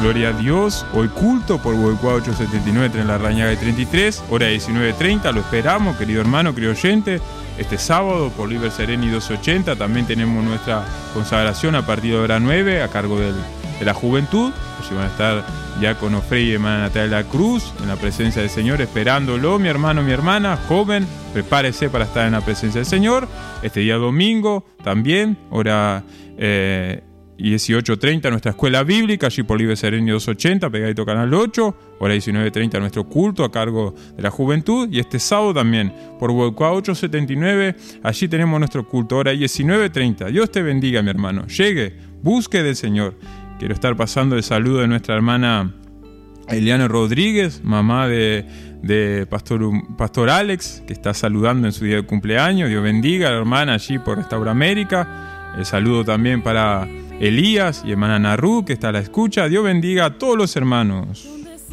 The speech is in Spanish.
Gloria a Dios. Hoy culto por Huehuecua 879, Tren La Rañaga y 33, hora 19:30. Lo esperamos, querido hermano, querido oyente. Este sábado por Liber Sereni 280 también tenemos nuestra consagración a partir de hora 9 a cargo de la juventud. Allí van a estar diácono Frei y hermana Natalia de la Cruz en la presencia del Señor, esperándolo, mi hermano, mi hermana, joven, prepárese para estar en la presencia del Señor. Este día domingo también, hora 18:30, nuestra escuela bíblica, allí por Liber Sereni 280, pegadito Canal 8, hora 19:30 nuestro culto a cargo de la juventud. Y este sábado también por Huehuecua 879, allí tenemos nuestro culto, hora 19:30. Dios te bendiga, mi hermano, llegue, busque del Señor. Quiero estar pasando el saludo de nuestra hermana Eliana Rodríguez, mamá de Pastor Alex, que está saludando en su día de cumpleaños. Dios bendiga a la hermana allí por Restaura América. El saludo también para Elías y hermana Narú, que está a la escucha. Dios bendiga a todos los hermanos.